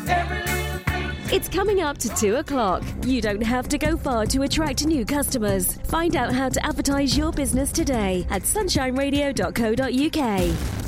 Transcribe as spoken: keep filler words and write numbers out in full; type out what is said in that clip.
Every little thing. It's coming up to two o'clock. You don't have to go far to attract new customers. Find out how to advertise your business today at sunshine radio dot co dot uk.